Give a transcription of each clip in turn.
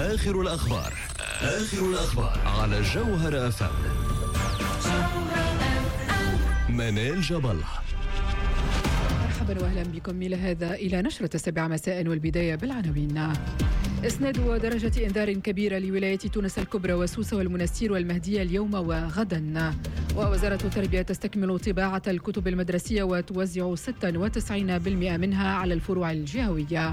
آخر الأخبار على جوهر FM. منال جاب الله. مرحبا واهلا بكم إلى نشرة 7 مساء، والبداية بالعناوين. إسناد درجة إنذار كبيرة لولاية تونس الكبرى وسوسة والمنستير والمهدية اليوم وغدا. ووزارة التربية تستكمل طباعة الكتب المدرسية وتوزع 96% منها على الفروع الجهوية.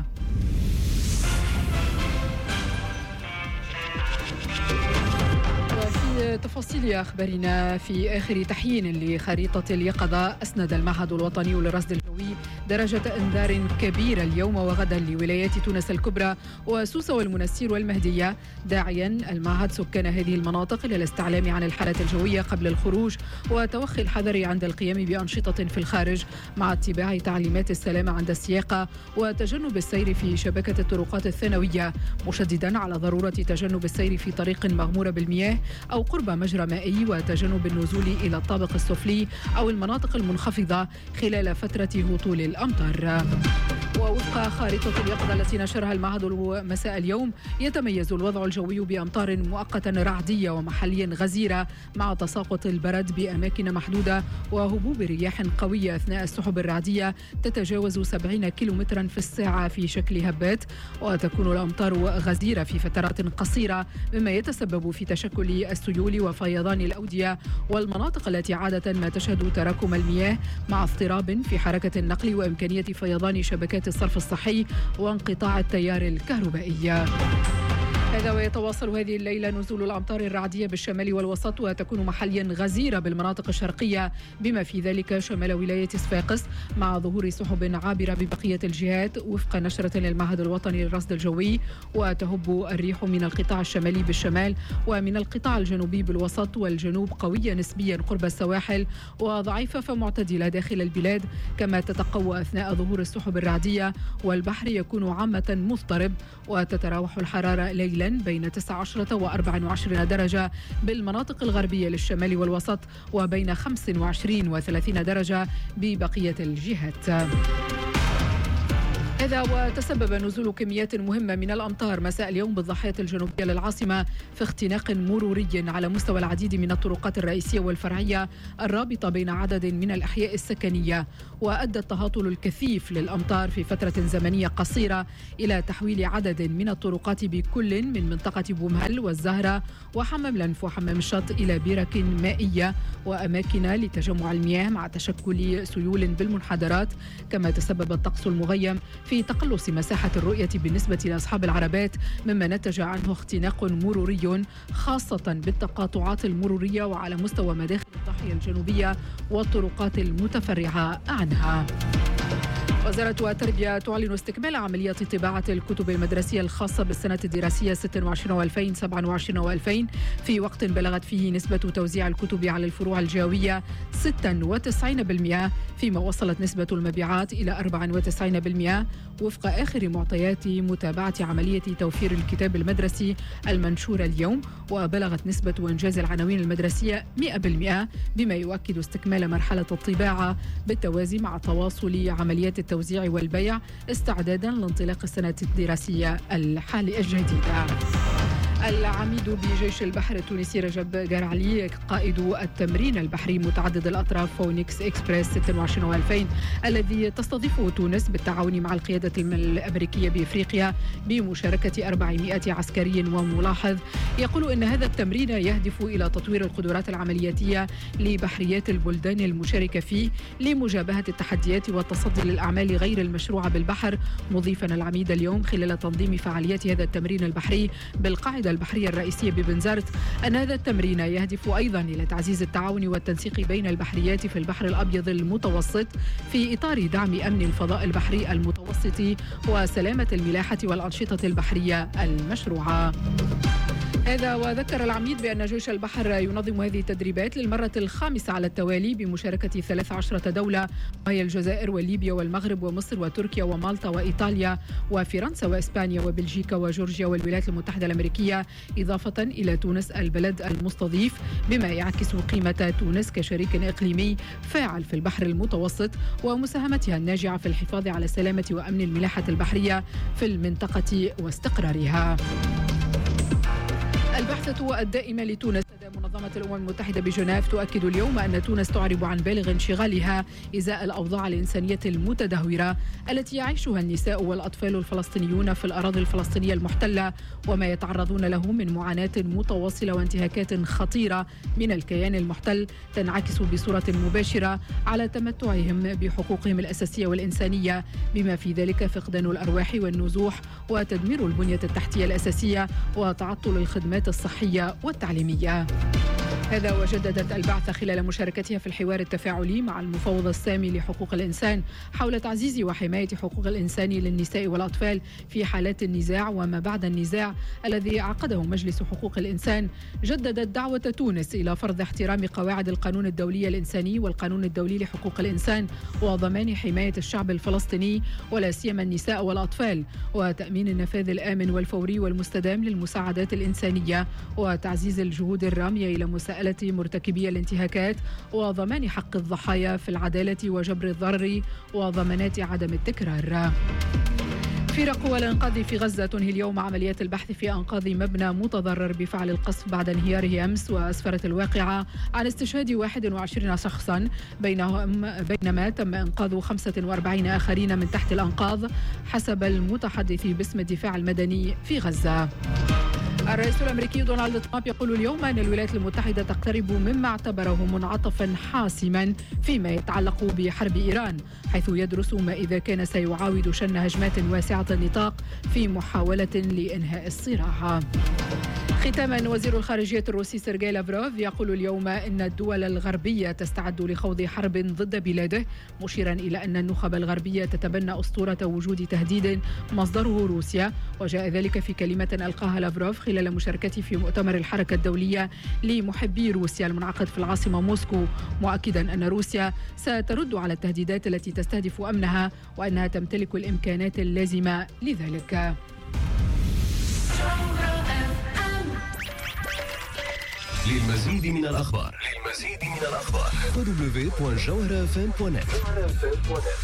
وفي تفاصيل أخبارنا، في آخر تحيين لخريطة اليقظة، أسند المعهد الوطني للرصد الجوي درجة إنذار كبيرة اليوم وغدا لولايات تونس الكبرى وسوسة والمنستير والمهدية، داعيا المعهد سكان هذه المناطق إلى الاستعلام عن الحالة الجوية قبل الخروج وتوخي الحذر عند القيام بأنشطة في الخارج، مع اتباع تعليمات السلامة عند السياقة وتجنب السير في شبكة الطرقات الثانوية، مشددا على ضرورة تجنب السير في طريق مغمورة بالمياه أو قرب مجرى مائي، وتجنب النزول إلى الطابق السفلي أو المناطق المنخفضة خلال فترة هطول الأمطار. ووفق خارطة اليقظة التي نشرها المعهد مساء اليوم، يتميز الوضع الجوي بأمطار مؤقتة رعدية ومحليا غزيرة، مع تساقط البرد بأماكن محدودة وهبوب رياح قوية أثناء السحب الرعدية تتجاوز 70 كيلومترا في الساعة في شكل هبات، وتكون الأمطار غزيرة في فترات قصيرة، مما يتسبب في تشكل السيول وفيضان الأودية والمناطق التي عادة ما تشهد تراكم المياه، مع اضطراب في حركة النقل وإمكانية فيضان شبكات الصرف الصحي وانقطاع التيار الكهربائي. هذا ويتواصل هذه الليلة نزول الأمطار الرعدية بالشمال والوسط، وتكون محليا غزيرة بالمناطق الشرقية بما في ذلك شمال ولاية صفاقس، مع ظهور سحب عابرة ببقية الجهات وفق نشرة للمعهد الوطني للرصد الجوي. وتهب الريح من القطاع الشمالي بالشمال ومن القطاع الجنوبي بالوسط والجنوب قوية نسبيا قرب السواحل وضعيفة فمعتدلة داخل البلاد، كما تتقوى أثناء ظهور السحب الرعدية، والبحر يكون عامة مضطرب، وتتراوح الحرارة ليلا بين 19 و 24 درجة بالمناطق الغربية للشمال والوسط، وبين 25 و 30 درجة ببقية الجهات. هذا وتسبب نزول كميات مهمة من الأمطار مساء اليوم بالضاحية الجنوبية للعاصمة في اختناق مروري على مستوى العديد من الطرقات الرئيسية والفرعية الرابطة بين عدد من الأحياء السكنية، وأدى التهاطل الكثيف للأمطار في فترة زمنية قصيرة إلى تحويل عدد من الطرقات بكل من منطقة بومهل والزهرة وحمام لنف وحمام الشط إلى برك مائية وأماكن لتجمع المياه، مع تشكل سيول بالمنحدرات، كما تسبب الطقس المغيم في تقلص مساحة الرؤية بالنسبة لأصحاب العربات، مما نتج عنه اختناق مروري خاصة بالتقاطعات المرورية وعلى مستوى مداخل الضاحية الجنوبية والطرقات المتفرعة عنها. وزارة التربية تعلن استكمال عملية طباعة الكتب المدرسية الخاصة بالسنة الدراسية 26 و2027 و2000 في وقت بلغت فيه نسبة توزيع الكتب على الفروع الجهوية 96%، فيما وصلت نسبة المبيعات إلى 94% وفق آخر معطيات متابعة عملية توفير الكتاب المدرسي المنشورة اليوم، وبلغت نسبة إنجاز العناوين المدرسية 100%، بما يؤكد استكمال مرحلة الطباعة بالتوازي مع تواصل عمليات التوزيع والبيع استعدادا لانطلاق السنة الدراسية الجديدة. العميد بجيش البحر التونسي رجب جرعلي قائد التمرين البحري متعدد الأطراف فونيكس إكسبريس 26 و2000 الذي تستضيفه تونس بالتعاون مع القيادة الأمريكية بإفريقيا بمشاركة 400 عسكري وملاحظ، يقول إن هذا التمرين يهدف إلى تطوير القدرات العملياتية لبحريات البلدان المشاركة فيه لمجابهة التحديات والتصدي للأعمال غير المشروعة بالبحر، مضيفا العميد اليوم خلال تنظيم فعاليات هذا التمرين البحري بالقاعدة البحرية الرئيسية ببنزرت أن هذا التمرين يهدف أيضا إلى تعزيز التعاون والتنسيق بين البحريات في البحر الأبيض المتوسط في إطار دعم أمن الفضاء البحري المتوسطي وسلامة الملاحة والأنشطة البحرية المشروعة. هذا وذكر العميد بأن جيش البحر ينظم هذه التدريبات للمرة الخامسة على التوالي بمشاركة 13 دولة، وهي الجزائر وليبيا والمغرب ومصر وتركيا ومالطا وإيطاليا وفرنسا وإسبانيا وبلجيكا وجورجيا والولايات المتحدة الأمريكية، إضافة إلى تونس البلد المستضيف، بما يعكس قيمة تونس كشريك إقليمي فاعل في البحر المتوسط ومساهمتها الناجعة في الحفاظ على سلامة وأمن الملاحة البحرية في المنطقة واستقرارها. الباحثة الدائمة لتونس لدى منظمة الأمم المتحدة بجنيف تؤكد اليوم أن تونس تعرب عن بالغ انشغالها إزاء الأوضاع الإنسانية المتدهورة التي يعيشها النساء والأطفال الفلسطينيون في الأراضي الفلسطينية المحتلة، وما يتعرضون له من معاناة متواصلة وانتهاكات خطيرة من الكيان المحتل تنعكس بصورة مباشرة على تمتعهم بحقوقهم الأساسية والإنسانية، بما في ذلك فقدان الأرواح والنزوح وتدمير البنية التحتية الأساسية وتعطل الخدمات الصحية والتعليمية. هذا وجددت البعثة خلال مشاركتها في الحوار التفاعلي مع المفوض السامي لحقوق الإنسان حول تعزيز وحماية حقوق الإنسان للنساء والأطفال في حالات النزاع وما بعد النزاع الذي عقده مجلس حقوق الإنسان، جددت دعوة تونس إلى فرض احترام قواعد القانون الدولي الإنساني والقانون الدولي لحقوق الإنسان وضمان حماية الشعب الفلسطيني ولا سيما النساء والأطفال، وتأمين النفاذ الآمن والفوري والمستدام للمساعدات الإنسانية، وتعزيز الجهود الرامية إلى مساءلة مرتكبي الانتهاكات وضمان حق الضحايا في العدالة وجبر الضرر وضمانات عدم التكرار. فرق قوى الإنقاذ في غزة تنهي اليوم عمليات البحث في أنقاض مبنى متضرر بفعل القصف بعد انهياره أمس، وأسفرت الواقعة عن استشهاد 21 شخصا بينما تم إنقاذ 45 آخرين من تحت الأنقاض حسب المتحدث باسم الدفاع المدني في غزة. الرئيس الأمريكي دونالد ترامب يقول اليوم أن الولايات المتحدة تقترب مما اعتبره منعطفا حاسما فيما يتعلق بحرب إيران، حيث يدرس ما إذا كان سيعاود شن هجمات واسعة النطاق في محاولة لإنهاء الصراع. ختاما، وزير الخارجية الروسي سيرجي لافروف يقول اليوم إن الدول الغربية تستعد لخوض حرب ضد بلاده، مشيرا إلى أن النخب الغربية تتبنى أسطورة وجود تهديد مصدره روسيا، وجاء ذلك في كلمة ألقاها لافروف خلال مشاركته في مؤتمر الحركة الدولية لمحبي روسيا المنعقد في العاصمة موسكو، مؤكدا أن روسيا سترد على التهديدات التي تستهدف أمنها وأنها تمتلك الإمكانات اللازمة لذلك. للمزيد من الأخبار www.jawharafm.net